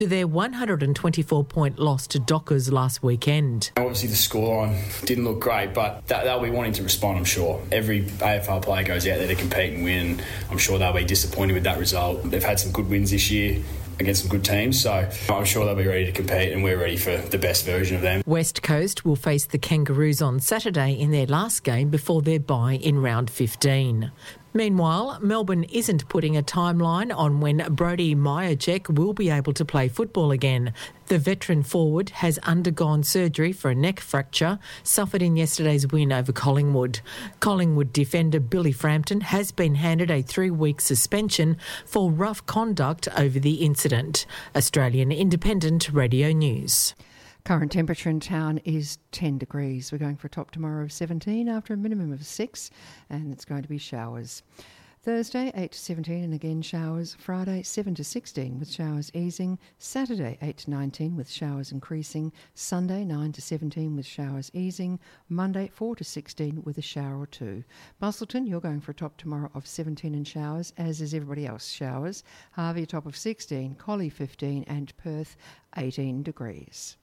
to their 124-point loss to Dockers last weekend. Obviously the scoreline didn't look great, but they'll be wanting to respond, I'm sure. Every AFL player goes out there to compete and win. I'm sure they'll be disappointed with that result. They've had some good wins this year against some good teams, so I'm sure they'll be ready to compete, and we're ready for the best version of them. West Coast will face the Kangaroos on Saturday in their last game before their bye in round 15. Meanwhile, Melbourne isn't putting a timeline on when Brodie Majacek will be able to play football again. The veteran forward has undergone surgery for a neck fracture suffered in yesterday's win over Collingwood. Collingwood defender Billy Frampton has been handed a 3-week suspension for rough conduct over the incident. Australian Independent Radio News. Current temperature in town is 10 degrees. We're going for a top tomorrow of 17 after a minimum of 6, and it's going to be showers. Thursday, 8 to 17 and again showers. Friday, 7 to 16 with showers easing. Saturday, 8 to 19 with showers increasing. Sunday, 9 to 17 with showers easing. Monday, 4 to 16 with a shower or two. Busselton, you're going for a top tomorrow of 17 and showers, as is everybody else, showers. Harvey, a top of 16. Collie, 15. And Perth, 18 degrees.